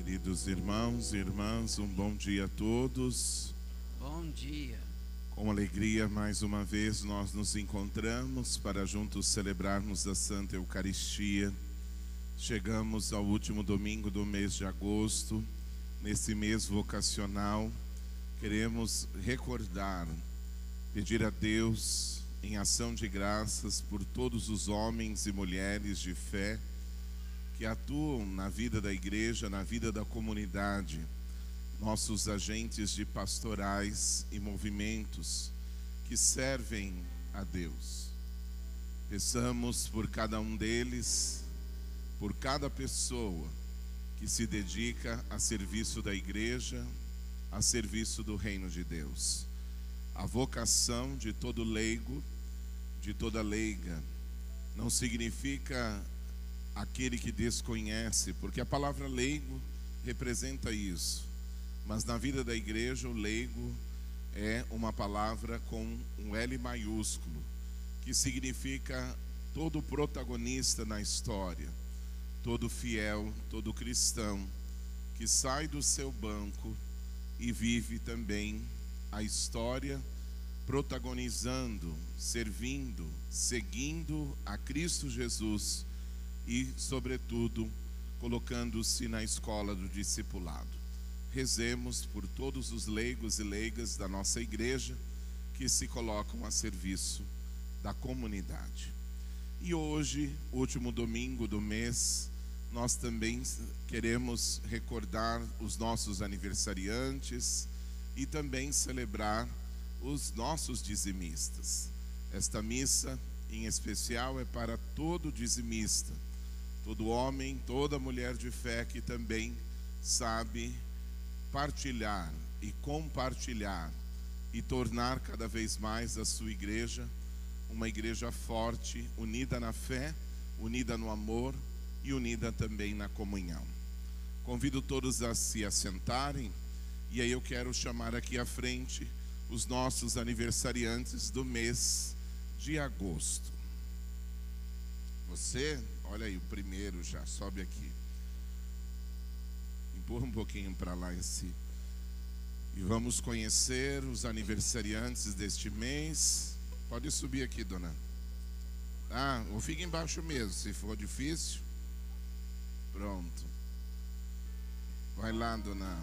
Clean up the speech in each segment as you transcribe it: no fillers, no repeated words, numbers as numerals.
Queridos irmãos e irmãs, um bom dia a todos. Bom dia. Com alegria, mais uma vez, nós nos encontramos para juntos celebrarmos a Santa Eucaristia. Chegamos ao último domingo do mês de agosto, nesse mês vocacional. Queremos recordar, pedir a Deus, em ação de graças, por todos os homens e mulheres de fé que atuam na vida da igreja, na vida da comunidade, nossos agentes de pastorais e movimentos que servem a Deus. Peçamos por cada um deles, por cada pessoa que se dedica a serviço da igreja, a serviço do reino de Deus. A vocação de todo leigo, de toda leiga, não significa aquele que desconhece, porque a palavra leigo representa isso. Mas na vida da igreja, o leigo é uma palavra com um L maiúsculo, que significa todo protagonista na história, todo fiel, todo cristão, que sai do seu banco e vive também a história, protagonizando, servindo, seguindo a Cristo Jesus e, sobretudo, colocando-se na escola do discipulado. Rezemos por todos os leigos e leigas da nossa igreja que se colocam a serviço da comunidade. E hoje, último domingo do mês, nós também queremos recordar os nossos aniversariantes e também celebrar os nossos dizimistas. Esta missa, em especial, é para todo dizimista, todo homem, toda mulher de fé que também sabe partilhar e compartilhar e tornar cada vez mais a sua igreja uma igreja forte, unida na fé, unida no amor e unida também na comunhão. Convido todos a se assentarem e aí eu quero chamar aqui à frente os nossos aniversariantes do mês de agosto. Você, olha aí, o primeiro já, sobe aqui. Empurra um pouquinho para lá esse. E vamos conhecer os aniversariantes deste mês. Pode subir aqui, dona. Ah, ou fica embaixo mesmo, se for difícil. Pronto. Vai lá, dona.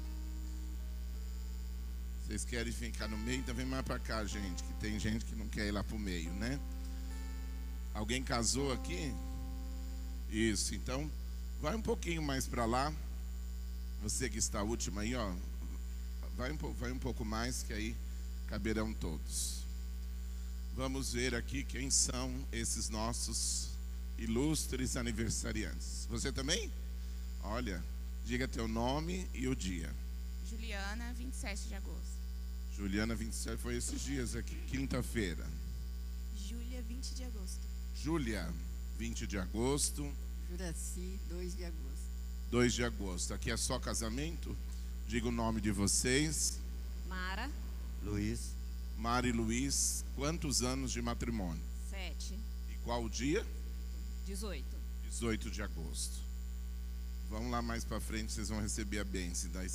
Vocês querem ficar no meio? Então vem mais para cá, gente, que tem gente que não quer ir lá para o meio, né? Alguém casou aqui? Isso, então vai um pouquinho mais para lá. Você que está última aí, ó, vai um pouco mais, que aí caberão todos. Vamos ver aqui quem são esses nossos ilustres aniversariantes. Você também? Olha, diga teu nome e o dia. Juliana, 27 de agosto. Juliana, 27, foi esses dias aqui, quinta-feira. Júlia, 20 de agosto. Júlia, 20 de agosto. Juraci, 2 de agosto. 2 de agosto. Aqui é só casamento? Diga o nome de vocês. Mara. Luiz. Mara e Luiz. Quantos anos de matrimônio? 7. E qual o dia? 18. 18 de agosto. Vamos lá mais para frente, vocês vão receber a bênção.